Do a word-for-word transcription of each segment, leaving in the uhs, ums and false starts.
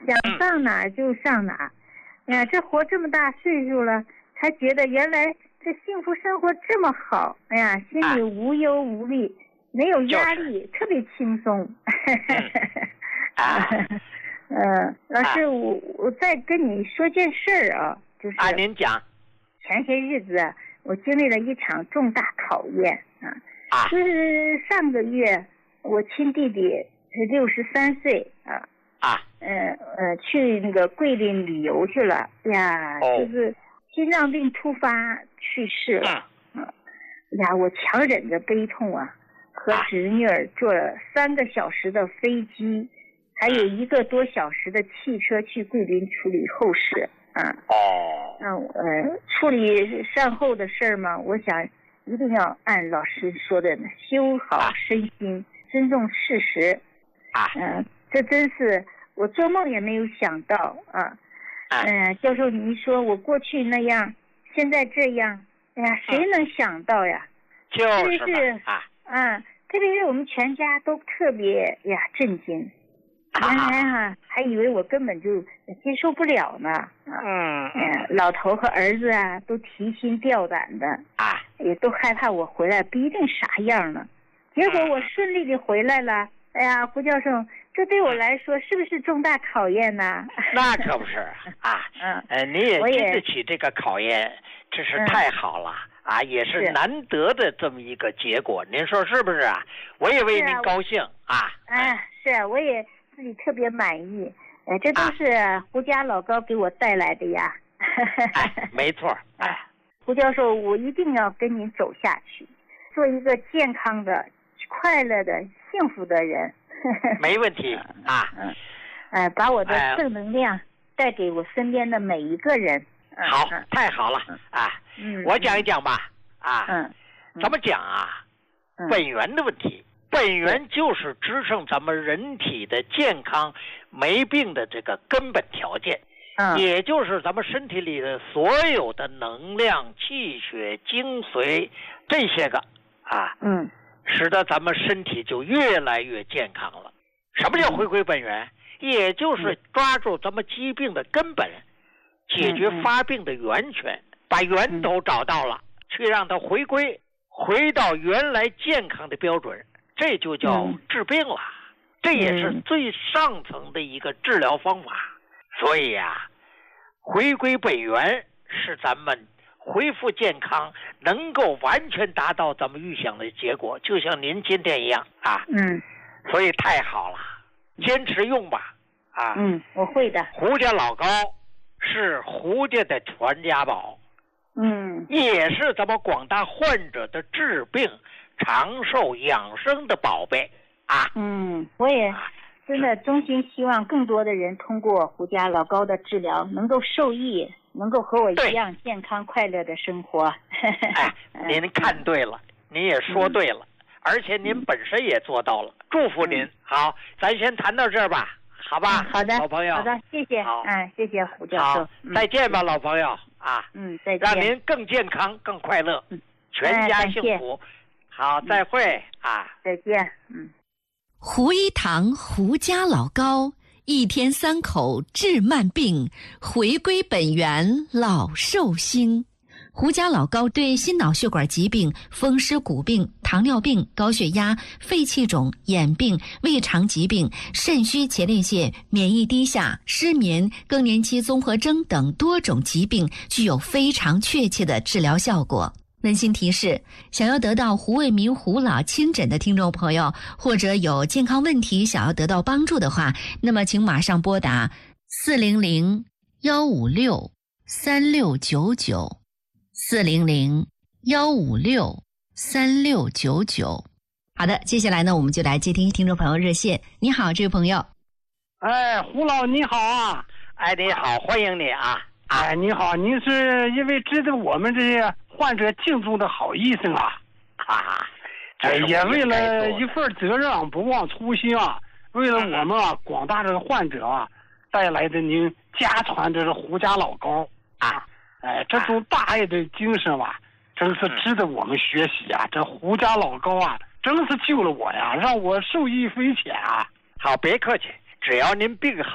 想上哪儿就上哪儿。哎呀，这活这么大岁数了，才觉得原来这幸福生活这么好。哎呀，心里无忧无虑，没有压力，就是、特别轻松。 啊， 呃，老师，我我再跟你说件事儿啊，就是啊，您讲。 前些日子我经历了一场重大考验啊， 啊， 就是上个月我亲弟弟六十三岁啊， 啊， 呃呃，去那个桂林旅游去了呀， 哦、 就是心脏病突发去世了。 嗯， 啊，呀，我强忍着悲痛啊，和侄女儿坐了三个小时的飞机，还有一个多小时的汽车去桂林处理后事。啊， 哦， 那呃，处理善后的事儿嘛，我想一定要按老师说的修好身心，啊、尊重事实。 啊， 嗯、呃，这真是我做梦也没有想到啊。嗯、呃，教授，您说我过去那样，现在这样，哎呀，谁能想到呀？ 就是特别是啊， 嗯，特别是我们全家都特别呀震惊。原来哈、啊、还以为我根本就接受不了呢。 嗯嗯，老头和儿子啊都提心吊胆的啊， 也都害怕我回来不一定啥样呢。结果我顺利的回来了。哎呀，胡教授，这对我来说是不是重大考验呢？ 那可不是啊。 嗯， 呃，你也经得起这个考验，真是太好了。嗯啊，也是难得的这么一个结果，您说是不是啊？我也为您高兴啊！ 哎、啊，是啊，我也自己特别满意。哎，这都是胡家老高给我带来的呀。 哎，没错。哎， 胡教授，我一定要跟您走下去，做一个健康的、快乐的、幸福的人。 没问题啊。 嗯，呃，把我的正能量带给我身边的每一个人。 好，太好了啊！ 嗯， 我讲一讲吧。啊， 嗯， 怎么讲啊？ 嗯、 本源的问题，本源就是支撑咱们人体的健康、没病的这个根本条件。 嗯， 也就是咱们身体里的所有的能量、气血、精髓这些个啊， 嗯， 使得咱们身体就越来越健康了。什么叫回归本源？嗯、也就是抓住咱们疾病的根本。解决发病的源泉，把源头找到了，去让它回归，回到原来健康的标准，这就叫治病了。这也是最上层的一个治疗方法。所以呀，回归本源是咱们恢复健康，能够完全达到咱们预想的结果，就像您今天一样啊。 嗯， 所以太好了，坚持用吧。啊， 嗯，我会的。 胡家老高是胡家的传家宝， 嗯， 也是咱们广大患者的治病、长寿、养生的宝贝啊。 嗯，我也真的衷心希望更多的人通过胡家老高的治疗，能够受益，能够和我一样健康快乐的生活。 哎，您看对了，您也说对了，嗯、而且您本身也做到了，祝福您。嗯、好，咱先谈到这儿吧。好吧、 嗯，好的， 老朋友， 好的，谢谢，嗯，谢谢胡教授， 嗯、再见吧，老朋友啊， 嗯，再见， 让您更健康、更快乐，嗯、全家幸福。哎、好，再会、嗯、啊， 再见，嗯。 胡一堂胡家老高，一天三口治慢病，回归本源老寿星。胡家老高对心脑血管疾病、风湿骨病、糖尿病、高血压、肺气肿、眼病、胃肠疾病、肾虚前列腺、免疫低下、失眠、更年期综合征等多种疾病具有非常确切的治疗效果。温馨提示，想要得到胡卫民胡老亲诊的听众朋友，或者有健康问题想要得到帮助的话，那么请马上拨打四零零幺五六三六九九四零零幺五六三六九九。好的，接下来呢，我们就来接听听众朋友热线。你好，这位朋友。 哎，胡老你好啊！ 哎，你好，欢迎你啊！ 哎，你好，您是一位值得我们这些患者敬重的好医生啊！ 啊， 哎，也为了一份责任，不忘初心啊！为了我们啊广大的患者啊，带来的您家传的胡家老高啊！哎，这种大爱的精神吧、啊，真是值得我们学习啊！这胡家老高啊，真是救了我呀，让我受益匪浅啊！ 好，别客气，只要您病好了，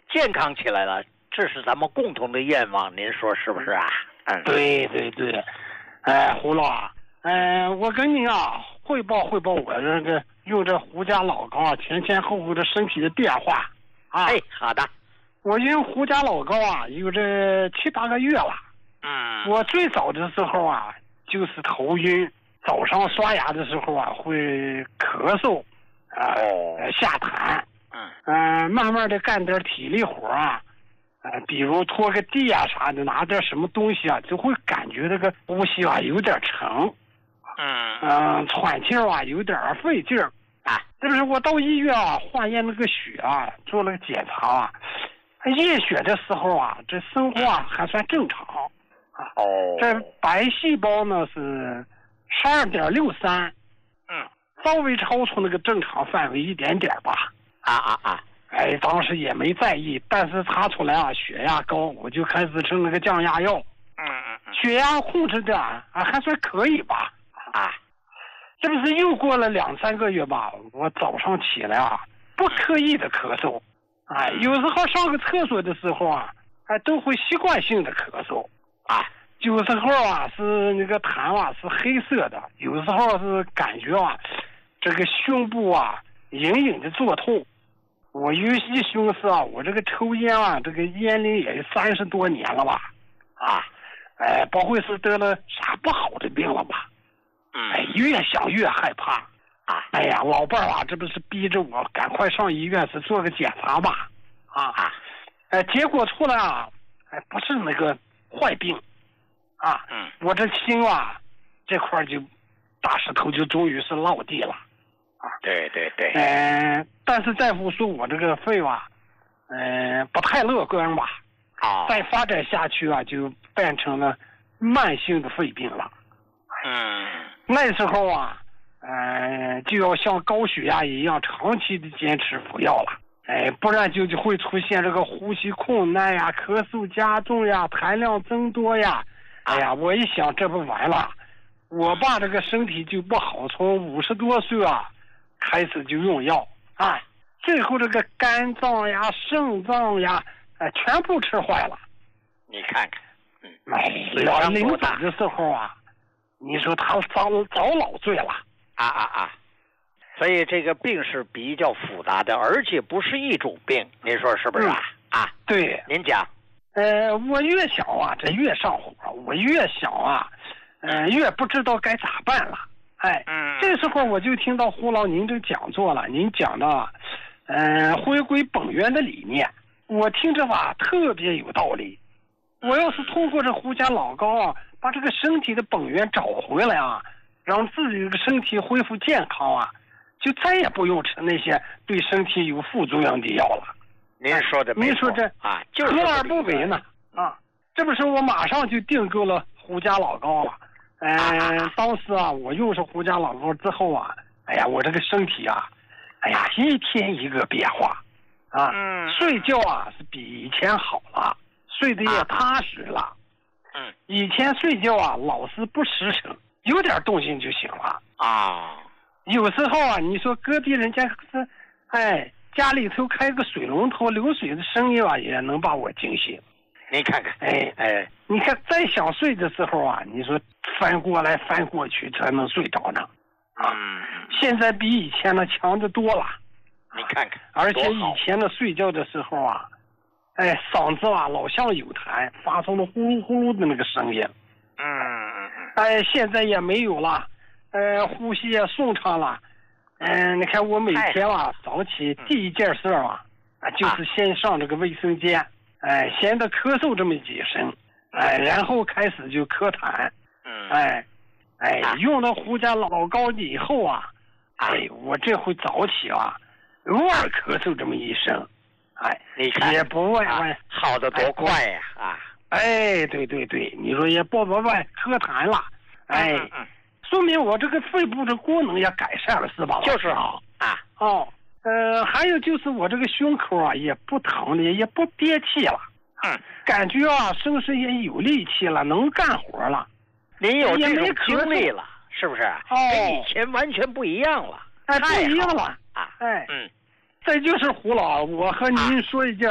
健康起来了，这是咱们共同的愿望，您说是不是啊？嗯， 对对对，哎，胡老啊，哎，我跟您啊汇报汇报我这个用这胡家老膏啊前前后后的身体的变化啊。 哎，好的。 我用胡家老膏啊有这七八个月了。 嗯。 我最早的时候啊就是头晕，早上刷牙的时候啊会咳嗽，啊、 哦、 下痰。 嗯。 呃，慢慢的干点体力活啊。呃，比如拖个地啊啥的，拿点什么东西啊，就会感觉这个呼吸啊有点沉， 嗯嗯、呃，喘气啊有点费劲儿啊。这不是我到医院啊化验那个血啊，做了个检查啊，验血的时候啊，这生活啊还算正常啊。 哦。 这白细胞呢是十二点六三， 嗯， 稍微超出那个正常范围一点点吧。 啊啊啊！ 哎，当时也没在意，但是查出来啊血压高，我就开始吃那个降压药。 嗯嗯嗯。 血压控制的啊还算可以吧？ 啊， 这不是又过了两三个月吧？我早上起来啊，不刻意的咳嗽，哎，有时候上个厕所的时候啊，哎，都会习惯性的咳嗽啊。有时候啊是那个痰啊是黑色的，有时候是感觉啊这个胸部啊隐隐的作痛。我一一寻思啊，我这个抽烟啊，这个烟龄也三十多年了吧，啊，哎，不会是得了啥不好的病了吧？ 嗯， 哎，越想越害怕啊！哎呀，老伴儿啊，这不是逼着我赶快上医院是做个检查吧？啊啊，哎，结果出来啊，哎，不是那个坏病，啊， 嗯， 我这心啊，这块就大石头就终于是落地了。 对对对， 呃，但是大夫说我这个肺吧，呃，不太乐观吧？ 啊， 再发展下去啊，就变成了慢性的肺病了。 嗯， 那时候啊，呃，就要像高血压一样，长期的坚持服药了，哎，不然就就会出现这个呼吸困难呀、咳嗽加重呀、痰量增多呀。哎呀，我一想这不完了，我爸这个身体就不好，从五十多岁啊。开始就用药啊，最后这个肝脏呀、肾脏呀，哎、呃，全部吃坏了。 你看看，嗯， 哎，老临走的时候啊，你说他早早老醉了。 啊啊啊！所以这个病是比较复杂的，而且不是一种病，您说是不是啊？ 嗯、 啊， 对， 您讲。 呃，我越想啊，这越上火，我越想啊，呃，越不知道该咋办了。哎， 嗯， 这时候我就听到胡老您这讲座了，您讲的，呃，回归本源的理念，我听着吧特别有道理。我要是通过这胡家老膏啊，把这个身体的本源找回来啊，让自己的身体恢复健康啊，就再也不用吃那些对身体有副作用的药了。 您说的没错， 您说这啊，就是何而不为呢？啊，这不是我马上就订购了胡家老膏了。呃，当时啊，我用上胡家老膏之后啊，哎呀，我这个身体啊，哎呀，一天一个变化，啊， 嗯， 睡觉啊是比以前好了，睡得也踏实了， 嗯， 以前睡觉啊老是不失神，有点动静就醒了啊， 有时候啊，你说隔壁人家是，哎，家里头开个水龙头流水的声音啊，也能把我惊醒。 你看看， 哎哎， 你看再想睡的时候啊，你说翻过来翻过去才能睡着呢，啊， 嗯， 现在比以前呢强得多了。 你看看， 而且以前的睡觉的时候啊，哎，嗓子啊老像有痰，发出了呼噜呼噜的那个声音。 嗯嗯嗯。 哎，现在也没有了，呃，呼吸也顺畅了。嗯、呃，你看我每天啊早起第一件事啊，啊就是先上这个卫生间。哎，先得咳嗽这么几声，哎，然后开始就咳痰， 嗯， 哎，哎，用了胡家老膏以后啊，哎，我这回早起啊，偶尔咳嗽这么一声，哎， 你看也不外外、 啊、好的多快呀啊！ 哎，对对对，你说也不外外咳痰了，哎， 嗯嗯， 说明我这个肺部的功能也改善了，是吧？ 就是啊啊哦。呃，还有就是我这个胸口啊也不疼了，也不憋气了， 嗯， 感觉啊身上也有力气了，能干活了。 您有这种经历了，是不是？ 哦， 跟以前完全不一样了， 哎，不一样了啊！ 哎， 嗯， 再就是胡老，我和您说一件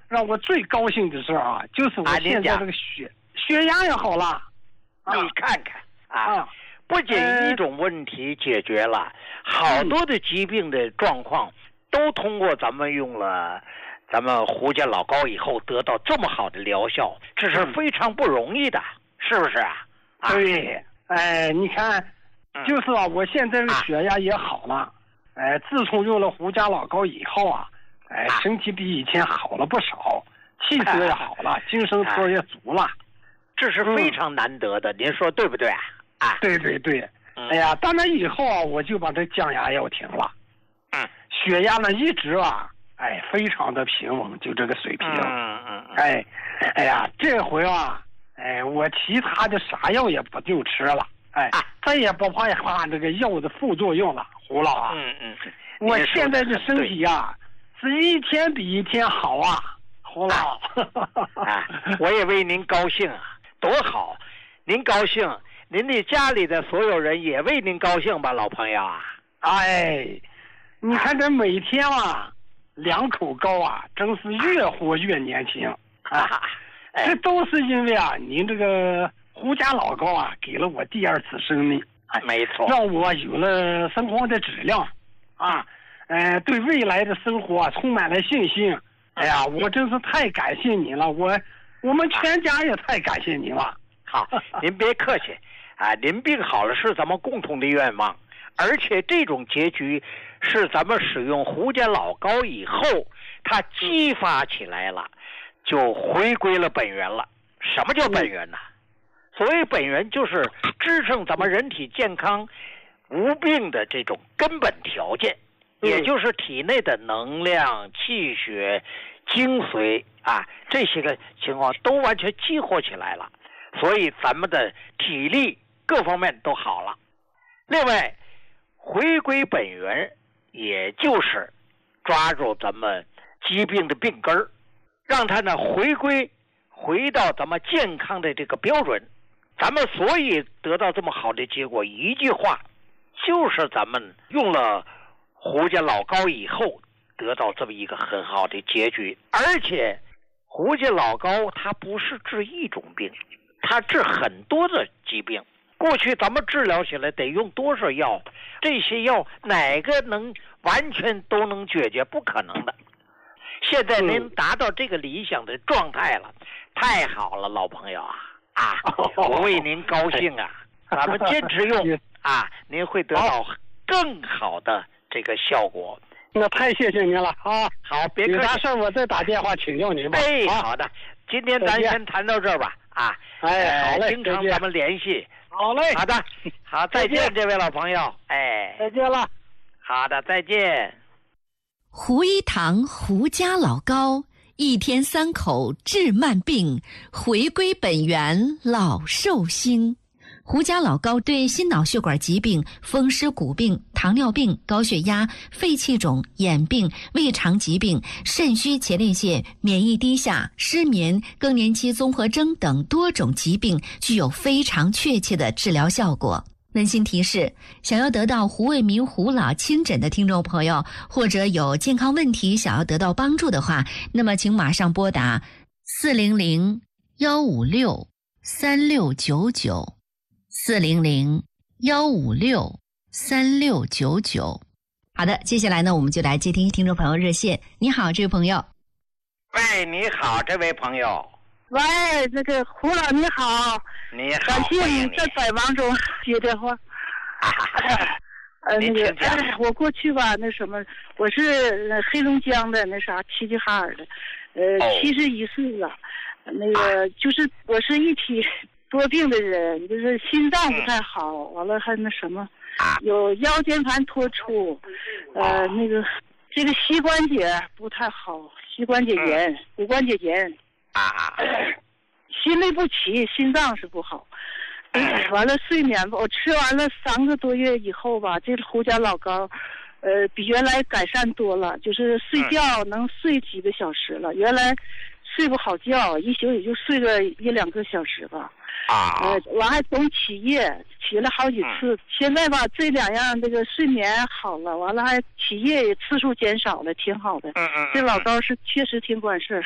让我最高兴的事儿啊，就是我现在这个血、啊、血压也好了。 你看看啊，啊不仅一种问题解决了，呃、好多的疾病的状况都通过咱们用了咱们胡家老膏以后得到这么好的疗效，这是非常不容易的，嗯、是不是啊？啊对，哎，你看，就是啊，我现在的血压也好了，啊、哎，自从用了胡家老膏以后啊，哎，身体比以前好了不少，气色也好了，啊、精神头也足了。 这是非常难得的，嗯、您说对不对啊？啊， 对对对，嗯、哎呀，当然以后啊，我就把这降压药停了，嗯，血压呢一直啊，哎，非常的平稳，就这个水平， 嗯嗯， 哎，哎呀，这回啊，哎，我其他的啥药也不就吃了，哎，啊、再也不怕怕这个药的副作用了，胡老啊， 嗯嗯， 我现在的身体啊，是一天比一天好啊，胡老， 啊，我也为您高兴啊。多好，您高兴，您的家里的所有人也为您高兴吧，老朋友啊！ 哎，你看这每天啊，两口膏啊，真是越活越年轻啊！哎、这都是因为啊，您这个胡家老膏啊，给了我第二次生命， 哎，没错， 让我有了生活的质量啊，呃，对未来的生活、啊、充满了信心。哎呀，我真是太感谢您了，我。我们全家也太感谢您了。 好，您别客气啊！您病好了是咱们共同的愿望，而且这种结局是咱们使用胡家老膏以后，它激发起来了，就回归了本源了。什么叫本源呢？所谓本源，就是支撑咱们人体健康无病的这种根本条件，也就是体内的能量、气血、精髓啊，这些个情况都完全激活起来了，所以咱们的体力各方面都好了。另外，回归本源，也就是抓住咱们疾病的病根儿，让它呢回归回到咱们健康的这个标准。咱们所以得到这么好的结果，一句话，就是咱们用了胡家老膏以后得到这么一个很好的结局。而且胡家老膏它不是治一种病，它治很多的疾病。过去咱们治疗起来得用多少药，这些药哪个能完全都能解决？不可能的。现在您达到这个理想的状态了，太好了，老朋友啊啊！我为您高兴啊！咱们坚持用啊，您会得到更好的这个效果。 那太谢谢您了啊！ 好，别客气。 有啥事我再打电话请教您吧。 哎，好的，今天咱先谈到这儿吧。啊， 哎，好嘞， 经常咱们联系。 好嘞， 好的，好，再见，这位老朋友。哎， 再见了。 好的，再见。 胡一堂胡家老膏，一天三口治慢病，回归本源老寿星。胡家老膏对心脑血管疾病、风湿骨病、糖尿病、高血压、肺气肿、眼病、胃肠疾病、肾虚前列腺、免疫低下、失眠、更年期综合征等多种疾病具有非常确切的治疗效果。温馨提示：想要得到胡卫民胡老亲诊的听众朋友，或者有健康问题想要得到帮助的话，那么请马上拨打四零零幺五六三六九九。四零零幺五六三六九九。好的，接下来呢，我们就来接听听众朋友热线。你好，这位朋友。 喂，你好，这位朋友。 喂，那个胡老你好。 你好， 感谢你在百忙中接电话。 啊， 呃，那个，哎，我过去吧，那什么，我是黑龙江的那啥齐齐哈尔的，呃，七十一岁了，那个就是我是一体多病的人，就是心脏不太好，完了还那什么，有腰间盘突出，呃，那个这个膝关节不太好，膝关节炎，骨关节炎， 啊， 心律不齐，心脏是不好。完了睡眠吧，我吃完了三个多月以后吧，这个胡家老膏，呃，比原来改善多了，就是睡觉能睡几个小时了，原来睡不好觉，一宿也就睡个一两个小时吧。 啊， 呃，完还总起夜，起了好几次。嗯、现在吧，这两样这个睡眠好了，完了还起夜次数减少了，挺好的。 嗯嗯。 这老膏是确实挺管事儿。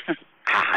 啊，